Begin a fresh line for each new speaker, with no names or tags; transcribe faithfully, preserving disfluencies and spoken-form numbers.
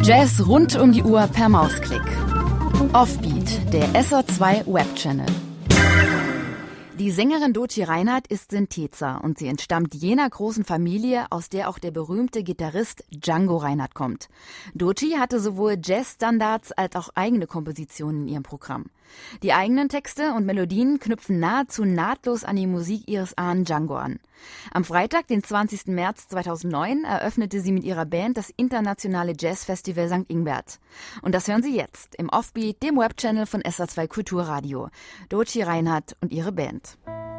Jazz rund um die Uhr per Mausklick. Offbeat, der S R zwei Webchannel. Die Sängerin Doci Reinhardt ist Synthezer und sie entstammt jener großen Familie, aus der auch der berühmte Gitarrist Django Reinhardt kommt. Doci hatte sowohl Jazzstandards als auch eigene Kompositionen in ihrem Programm. Die eigenen Texte und Melodien knüpfen nahezu nahtlos an die Musik ihres Ahnen Django an. Am Freitag, den zwanzigsten März zweitausendneun, eröffnete sie mit ihrer Band das internationale Jazzfestival Sankt Ingbert. Und das hören Sie jetzt im Offbeat, dem Webchannel von S R zwei Kulturradio. Doci Reinhardt und ihre Band.